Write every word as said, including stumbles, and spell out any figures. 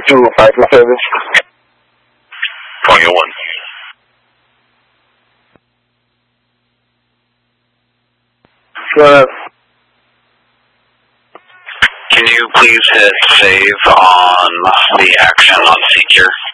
two five two seven. Point one. Uh, Can you please hit save on the action on Seeker?